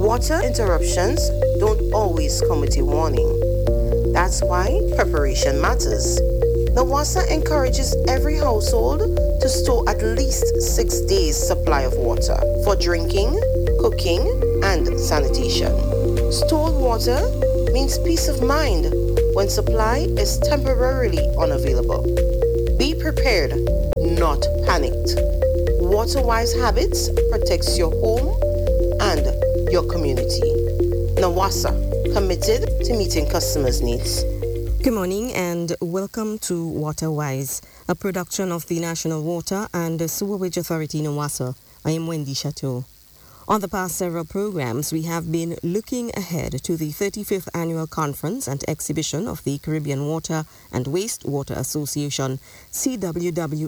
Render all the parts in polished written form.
Water interruptions don't always come with a warning. That's why preparation matters. NWASA encourages every household to store at least 6 days' supply of water for drinking, cooking, and sanitation. Stored water means peace of mind when supply is temporarily unavailable. Be prepared, not panicked. Water-wise habits protects your home and your community. NWASA, committed to meeting customers' needs. Good morning and welcome to WaterWise, a production of the National Water and Sewerage Authority NWASA. I am Wendy Chateau. On the past several programs, we have been looking ahead to the 35th Annual Conference and Exhibition of the Caribbean Water and Wastewater Association, CWWA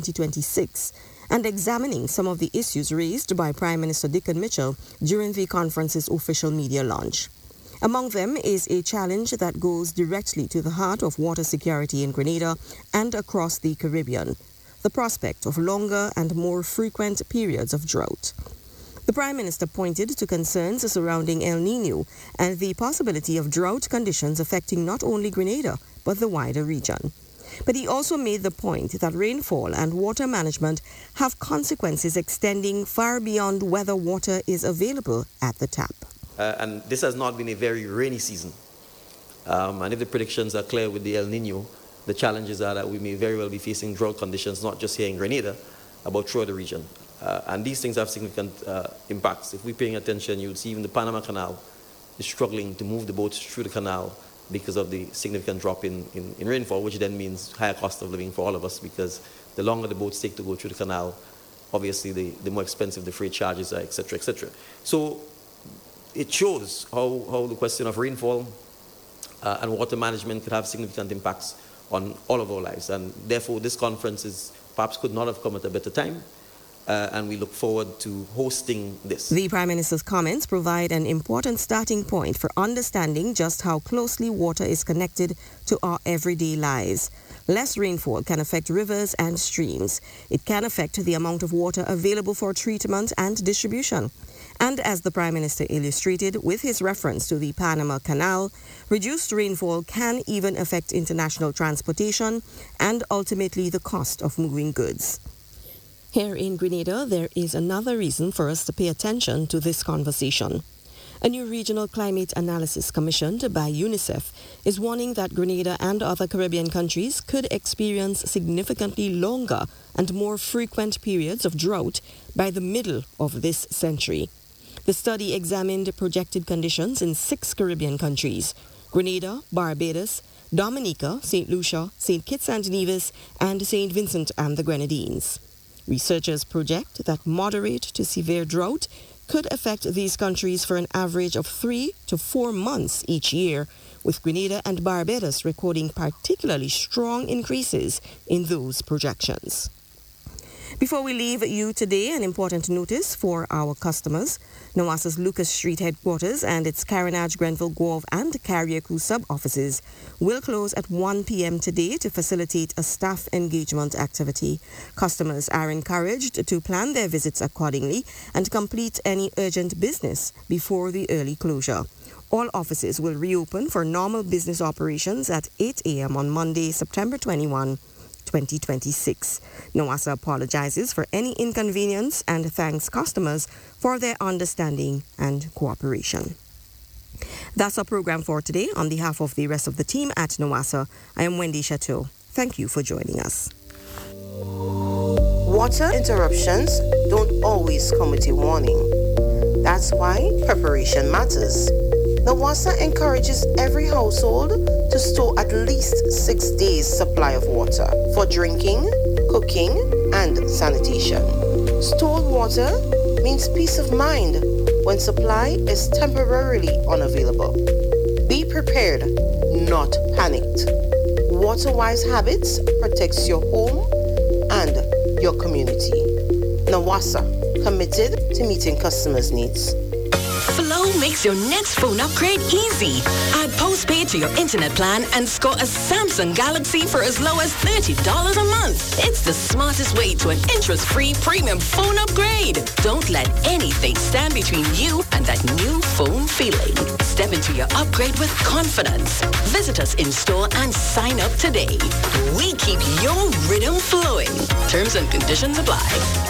2026, and examining some of the issues raised by Prime Minister Dickon Mitchell during the conference's official media launch. Among them is a challenge that goes directly to the heart of water security in Grenada and across the Caribbean: the prospect of longer and more frequent periods of drought. The Prime Minister pointed to concerns surrounding El Niño and the possibility of drought conditions affecting not only Grenada, but the wider region. But he also made the point that rainfall and water management have consequences extending far beyond whether water is available at the tap. And this has not been a very rainy season. And if the predictions are clear with the El Niño, the challenges are that we may very well be facing drought conditions, not just here in Grenada, but throughout the region. And these things have significant impacts. If we're paying attention, you'll see even the Panama Canal is struggling to move the boats through the canal because of the significant drop in rainfall, which then means higher cost of living for all of us, because the longer the boats take to go through the canal, obviously the more expensive the freight charges are, et cetera, et cetera. So it shows how the question of rainfall and water management could have significant impacts on all of our lives. And therefore, this conference perhaps could not have come at a better time. And we look forward to hosting this. The Prime Minister's comments provide an important starting point for understanding just how closely water is connected to our everyday lives. Less rainfall can affect rivers and streams. It can affect the amount of water available for treatment and distribution. And as the Prime Minister illustrated with his reference to the Panama Canal, reduced rainfall can even affect international transportation and ultimately the cost of moving goods. Here in Grenada, there is another reason for us to pay attention to this conversation. A new regional climate analysis commissioned by UNICEF is warning that Grenada and other Caribbean countries could experience significantly longer and more frequent periods of drought by the middle of this century. The study examined projected conditions in 6 Caribbean countries: Grenada, Barbados, Dominica, St. Lucia, St. Kitts and Nevis, and St. Vincent and the Grenadines. Researchers project that moderate to severe drought could affect these countries for an average of 3 to 4 months each year, with Grenada and Barbados recording particularly strong increases in those projections. Before we leave you today, an important notice for our customers. NWASA's Lucas Street headquarters and its Carenage, Grenville, Grove and Carriacou sub-offices will close at 1 p.m. today to facilitate a staff engagement activity. Customers are encouraged to plan their visits accordingly and complete any urgent business before the early closure. All offices will reopen for normal business operations at 8 a.m. on Monday, September 21, 2026. NWASA apologizes for any inconvenience and thanks customers for their understanding and cooperation. That's our program for today. On behalf of the rest of the team at NWASA, I am Wendy Chateau. Thank you for joining us. Water interruptions don't always come with a warning. That's why preparation matters. NWASA encourages every household to store at least 6 days' supply of water for drinking, cooking, and sanitation. Stored water means peace of mind when supply is temporarily unavailable. Be prepared, not panicked. Water-wise habits protects your home and your community. NWASA, committed to meeting customers' needs. Flow makes your next phone upgrade easy. Add postpaid to your internet plan and score a Samsung Galaxy for as low as $30 a month. It's the smartest way to an interest-free premium phone upgrade. Don't let anything stand between you and that new phone feeling. Step into your upgrade with confidence. Visit us in store and sign up today. We keep your rhythm flowing. Terms and conditions apply.